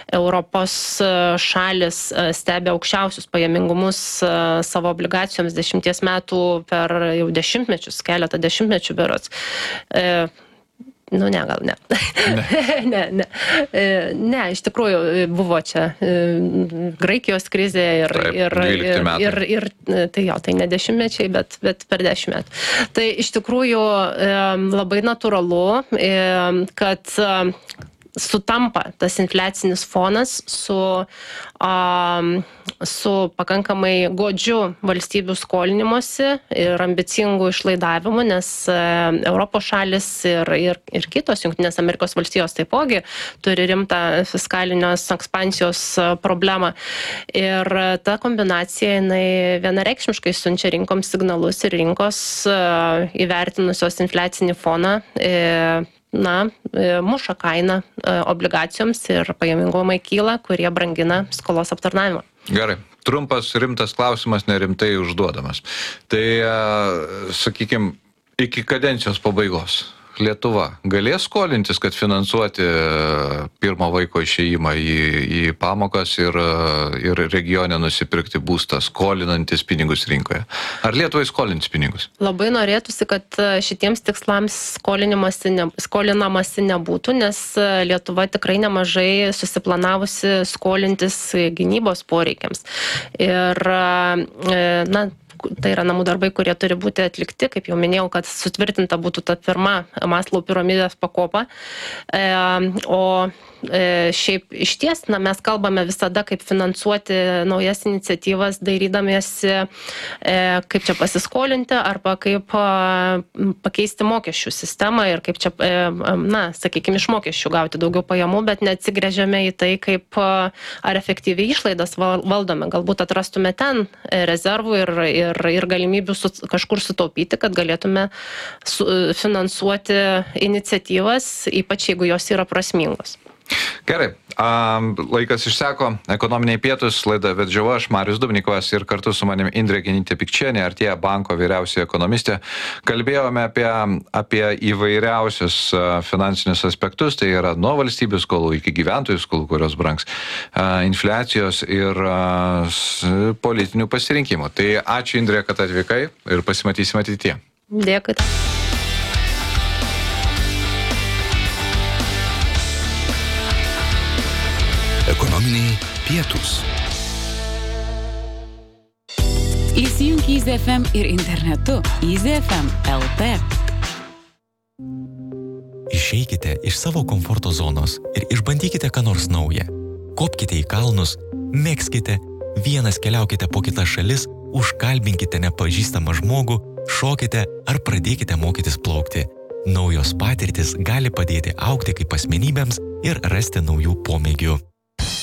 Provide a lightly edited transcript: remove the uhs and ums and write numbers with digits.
Europos šalis stebi aukščiausius pajamingumus savo obligacijoms 10 metų per jau dešimtmečius, keletą dešimtmečių berods. Gal ne. Ne, iš tikrųjų buvo čia Graikijos krizė ir tai ne dešimtmečiai, bet per 10 metų. Tai iš tikrųjų labai natūralu, kad sutampa tas infliacinis fonas su pakankamai godžiu valstybių skolinimuose ir ambicingų išlaidavimų, nes Europos šalis ir kitos Jungtinės Amerikos valstijos taipogi turi rimtą fiskalinios ekspansijos problemą. Ir ta kombinacija, jinai vienareikšmiškai siunčia rinkoms signalus ir rinkos įvertinusios infliacinį foną muša kainą obligacijoms ir pajamingumai kyla, kurie brangina skolos aptarnavimą. Gerai. Trumpas, rimtas klausimas, nerimtai užduodamas. Tai, sakykime, iki kadencijos pabaigos Lietuva galės skolintis, kad finansuoti pirmo vaiko išėjimą į pamokas ir regione nusipirkti būstą, skolinantis pinigus rinkoje? Ar Lietuvai skolintis pinigus? Labai norėtųsi, kad šitiems tikslams skolinamasi nebūtų, nes Lietuva tikrai nemažai susiplanavusi skolintis gynybos poreikiams. Ir, tai yra namų darbai, kurie turi būti atlikti, kaip jau minėjau, kad sutvirtinta būtų ta pirma Maslow piramidės pakopa. O šiaip išties, mes kalbame visada, kaip finansuoti naujas iniciatyvas, dairydamiesi, kaip čia pasiskolinti arba kaip pakeisti mokesčių sistemą ir kaip čia, sakykime, iš mokesčių gauti daugiau pajamų, bet neatsigręžiame į tai, kaip ar efektyviai išlaidas valdome. Galbūt atrastume ten rezervų ir galimybių kažkur sutaupyti, kad galėtume finansuoti iniciatyvas, ypač jeigu jos yra prasmingos. Gerai, laikas išseko, ekonominiai pietus, laidą vedžiau aš, Marius Dubnikovas, ir kartu su manim Indrė Genytė-Pikčienė, Artėja banko vyriausioji ekonomistė. Kalbėjome apie įvairiausius finansinius aspektus, tai yra nuo valstybių skolų iki gyventojų skolų, kurios brangs, infliacijos ir politinių pasirinkimų. Tai ačiū, Indrė, kad atvykai ir pasimatysime ateityje. Dėkui. Ekonominiai pietūs. Įsijunk Easy FM ir internetu Easy FM LT. Išeikite iš savo komforto zonos ir išbandykite ką nors naują. Kopkite į kalnus, mėgskite, vienas keliaukite po kitas šalis, užkalbinkite nepažįstamą žmogų, šokite ar pradėkite mokytis plaukti. Naujos patirtis gali padėti augti kaip asmenybėms ir rasti naujų pomėgių.